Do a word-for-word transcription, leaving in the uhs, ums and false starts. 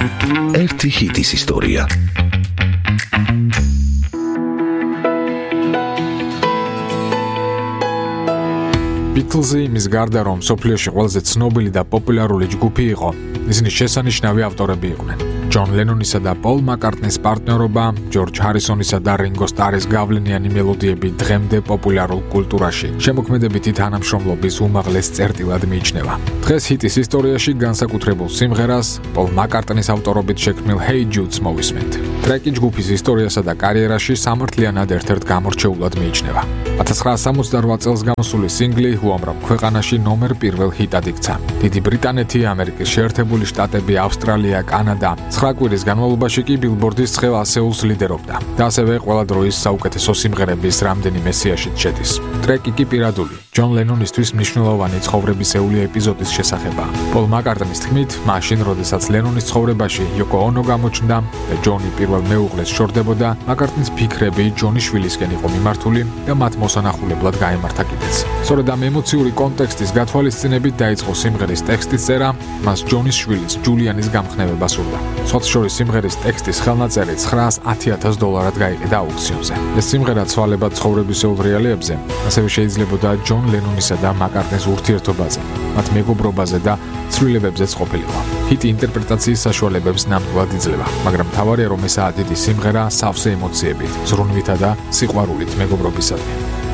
ერთი ჰიტის ისტორია. Beatlesი იმის გარდა რომ მსოფლიოში ყველაზე ცნობილი და პოპულარული ჯგუფი იყო, ისინი შესანიშნავი ავტორები იყვნენ. ჯონ ლენონისა და პოლ მაკარტნის პარტნიორობა, ჯორჯ ჰარისონისა და რინგო სტარის გავლენიანი მელოდიები დღემდე პოპულარულ კულტურაში შემოქმედებითი თანამშრომლობის უმაღლეს წერტილად მიიჩნევა. დღეს ჰიტის ისტორიაში განსაკუთრებულ სიმღერას პოლ მაკარტნის ავტორობით შექმნილ Hey Jude-ს მოვისმენთ. ტრეკი ჯგუფის ისტორიასა და კარიერაში სამართლიანად ერთ-ერთ გამორჩეულად მიიჩნევა. ათას ცხრაასა სამოცდარვა წელს გამოსული სინგლი უამრავ ქვეყანაში ნომერ პირველ ჰიტად იქცა. დიდი ბრიტანეთი, ამერიკის შეერთებული შტატები, ავსტრალია, კანადა ცხრა კვირის განმავლობაში კი ბილბორდის ცხელ ასეულს ლიდერობდა და ასევე ყველა დროის საუკეთესო სიმღერების რამდენიმე სიაშიც შედის. ტრეკი კი პირადული, ჯონ ლენონისთვის მნიშვნელოვანი ცხოვრებისეული ეპიზოდის შესახებაა. პოლ მაკარტნის თქმით, მაშინ, როდესაც ლენონის ცხოვრებაში იოკო ონო გამოჩნდა და ჯონი პირველ მეუღლეს შორდებოდა, მაკარტნის ფიქრები ჯონის შვილისკენ იყო მიმართული და მათ მოსანახულებლად გაემართა კიდეც. სწორედ ამ ემოციური კონტექსტის გათვალისწინებით დაიწყო სიმღერის ტექსტის წერა, მას ჯონის შვილის ჯულიანის გამხნევება სურდა. სხვათა შორის სიმღერის ტექსტის ხელნაწერი ცხრაას ათი ათას დოლარად გაიყიდა აუქციონზე. ეს სიმღერა ცვალებად ცხოვრებისეულ რეალიებზე, ასევე შეიძლებოდა ჯონ ლენონისა და მაკარტნის ურთიერთობაზე, მათ მეგობრობაზე და ცვლილებებზეც ყოფილიყო. ჰიტი ინტერპრეტაციის საშუალებებს ნამდვილად იძლევა, მაგრამ მთავარია რომ ესაა დიდი სიმღერა სავსე ემოციებით, ზრუნვითა და სიყვარულით მეგობრობისადმი.